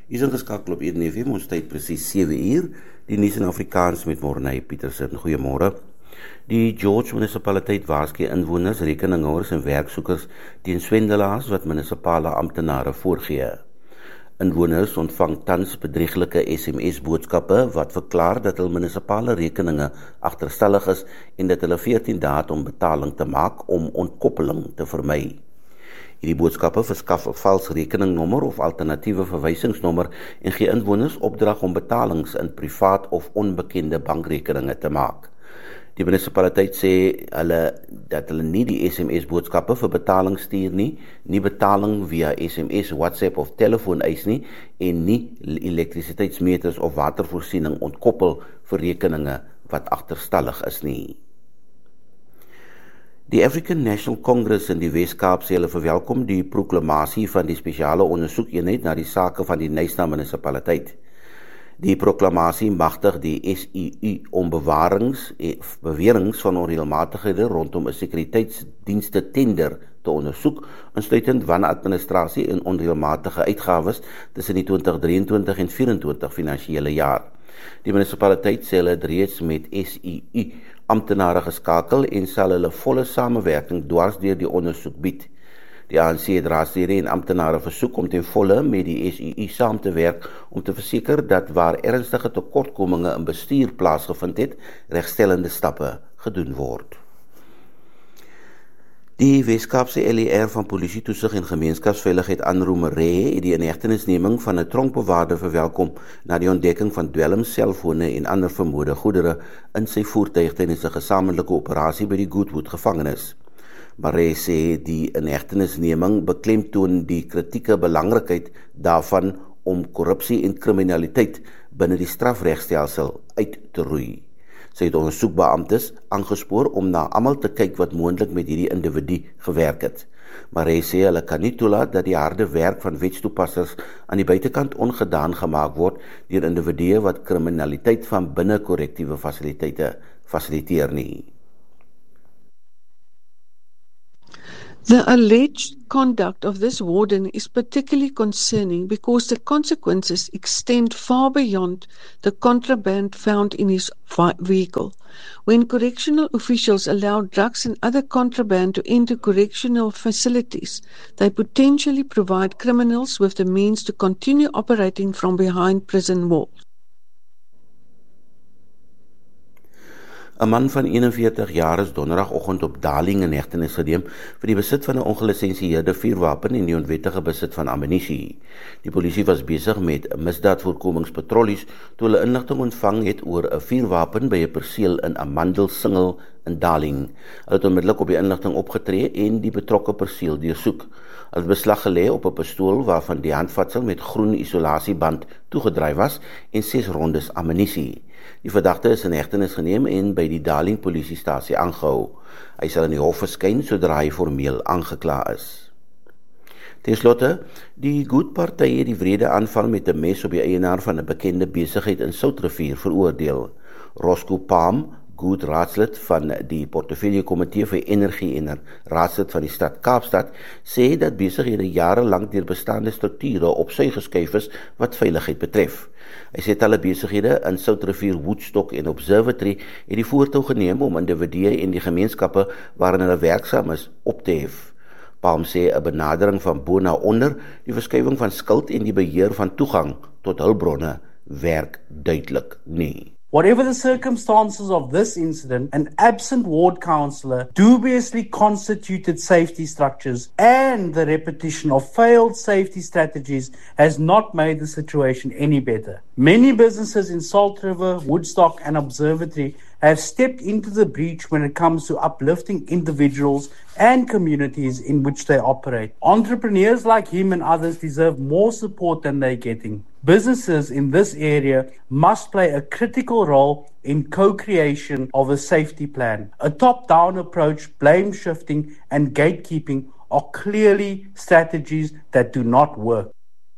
Is ingeskakel op Eden FM, ons tyd presies 7 uur, die nuus in Afrikaans met Morney Petersen. Goeiemôre. Die George munisipaliteit waarsku inwoners, rekeninghouers en werksoekers teen swendelaars wat munisipale amptenare voorgee. Inwoners ontvang tans bedrieglike SMS-boodskappe wat verklaar dat hul munisipale rekeninge agterstallig is en dat hulle 14 dae het om betaling te maak om ontkoppeling te vermy. Hierdie boodskappe verskaf 'n vals rekeningnommer of alternatiewe verwysingsnommer en gee inwoners opdrag om betalings in privaat of onbekende bankrekeninge te maak. Die munisipaliteit sê dat hulle nie die SMS-boodskappe vir betaling stuur nie betaling via SMS, WhatsApp of telefoon eis nie en nie elektrisiteitsmeters of watervoorsiening ontkoppel vir rekeninge wat agterstallig is nie. Die African National Congress in die Wes-Kaap sê hulle verwelkom die proklamasie van die spesiale ondersoekeenheid na die sake van die Knysna munisipaliteit. Die proklamasie magtig die SUU om beweringe van onreëlmatighede rondom 'n sekuriteitsdienste tender te ondersoek, insluitend wanadministrasie en onreëlmatige uitgawes tussen die 2023 en 24 finansiële jaar. Die munisipaliteit sê hulle het reeds met SUU amptenare geskakel en sal hulle volle samewerking dwars deur die ondersoek bied. Die ANC het raadslede en amptenare versoek om ten volle met die SUU saam te werk om te verseker dat waar ernstige tekortkominge in bestuur plaasgevind het, regstellende stappe gedoen word. Die Wes-Kaapse LER van Polisie-toesig en Gemeenskapsveiligheid aanroemeree het die inhegtenisneming van 'n tronkbewaarder verwelkom na die ontdekking van dwelms, selfone en ander vermoede goedere in sy voertuig tydens 'n gesamentlike operasie by die Goodwood gevangenis. Maree sê die inhegtenisneming beklemtoon die kritieke belangrikheid daarvan om korrupsie en kriminaliteit binne die strafregstelsel uit te roei. Sy het ondersoekbeamptes aangespoor om na almal te kyk wat moontlik met hierdie individu gewerk het. Maree sê hulle kan nie toelaat dat die harde werk van wetstoepassers aan die buitekant ongedaan gemaak word deur individue wat kriminaliteit van binne korrektiewe fasiliteite fasiliteer nie. The alleged conduct of this warden is particularly concerning because the consequences extend far beyond the contraband found in his vehicle. When correctional officials allow drugs and other contraband to enter correctional facilities, they potentially provide criminals with the means to continue operating from behind prison walls. 'n man van 41 jaar is donderdagoggend op Darling in hegtenis geneem vir die besit van 'n ongelisensieerde vuurwapen en die onwettige besit van ammunisie. Die polisie was besig met misdaadvoorkomingspatrollies toe hulle inligting ontvang het oor 'n vuurwapen by 'n perseel in Amandelsingel in Darling. Hulle het onmiddellik op die inligting opgetree en die betrokke perseel deursoek. Hulle het beslag gelê op 'n pistool waarvan die handvatsel met groen isolasieband toegedraai was en 6 rondes ammunisie. Die verdagte is in hegtenis geneem en by die Darling polisiestasie aangehou. Hy sal in die hof verskyn sodra hy formeel aangekla is. Ten slotte, die Good-party het die wrede aanval met 'n mes op die eienaar van 'n bekende besigheid in Soutrivier veroordeel. Roscoe Palm, Good raadslid van die portefeulje komitee vir energie en raadslid van die stad Kaapstad, sê dat besighede jarelang deur bestaande strukture op sy geskuif is wat veiligheid betref. Hy sê talle besighede in Soutrivier, Woodstock en Observatory het die voortou geneem om individue en die gemeenskappe waarin hulle werksaam is op te hef. Palm sê 'n benadering van bo na onder, die verskuiwing van skuld en die beheer van toegang tot hulpbronne werk duidelik nie. Whatever the circumstances of this incident, an absent ward councillor, dubiously constituted safety structures, and the repetition of failed safety strategies has not made the situation any better. Many businesses in Salt River, Woodstock, and Observatory have stepped into the breach when it comes to uplifting individuals and communities in which they operate. Entrepreneurs like him and others deserve more support than they're getting. Businesses in this area must play a critical role in co-creation of a safety plan. A top-down approach, blame shifting, and gatekeeping are clearly strategies that do not work.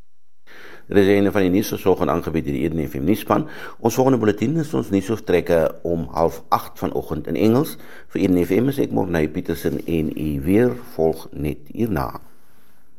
Dit is een van die nuus vanoggend aangebied deur die Eden FM nuusspan. Ons volgende bulletin is ons nuusoortrekke om 7:30 vanoggend in Engels. Vir Eden FM is ek Morney Petersen en u weer volg net hierna.